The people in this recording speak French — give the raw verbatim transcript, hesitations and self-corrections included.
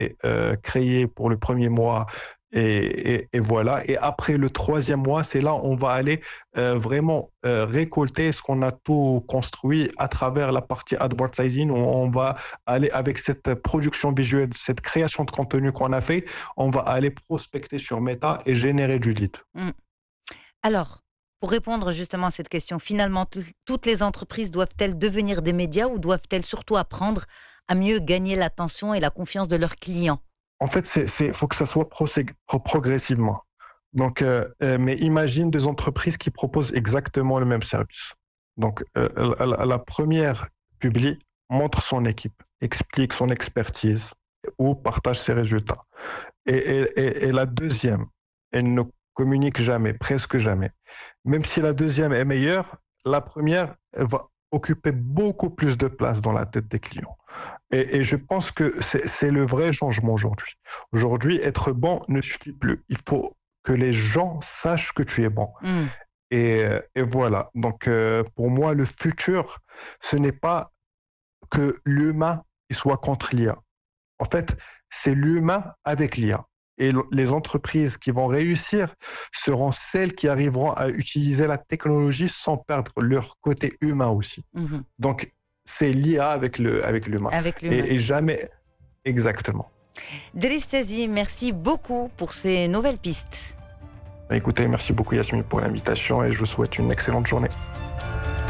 été euh, créé pour le premier mois. Et, et- et voilà. Et après le troisième mois, c'est là où on va aller euh, vraiment euh, récolter ce qu'on a tout construit à travers la partie advertising, où on va aller avec cette production visuelle, cette création de contenu qu'on a fait, on va aller prospecter sur Meta et générer du lead. Mmh. Alors, pour répondre justement à cette question, finalement, tous- toutes les entreprises doivent-elles devenir des médias ou doivent-elles surtout apprendre à mieux gagner l'attention et la confiance de leurs clients? En fait, c'est, c'est, faut que ça soit procé- pro- progressivement. Donc, euh, euh, mais imagine deux entreprises qui proposent exactement le même service. Donc, euh, la, la- la première publie, montre son équipe, explique son expertise ou partage ses résultats. Et, et- et- et la deuxième, elle ne communique jamais, presque jamais. Même si la deuxième est meilleure, la première, elle va occuper beaucoup plus de place dans la tête des clients. Et, et je pense que c'est c'est le vrai changement aujourd'hui. Aujourd'hui, être bon ne suffit plus. Il faut que les gens sachent que tu es bon. Mmh. Et, euh, et voilà. Donc, euh, pour moi, le futur, ce n'est pas que l'humain il soit contre l'I A. En fait, c'est l'humain avec l'I A. Et l- les entreprises qui vont réussir seront celles qui arriveront à utiliser la technologie sans perdre leur côté humain aussi. Mmh. Donc, c'est l'I A avec le, avec l'humain. Avec l'humain. Et, et jamais exactement. Driss Tazi, merci beaucoup pour ces nouvelles pistes. Écoutez, merci beaucoup Yasmine pour l'invitation et je vous souhaite une excellente journée.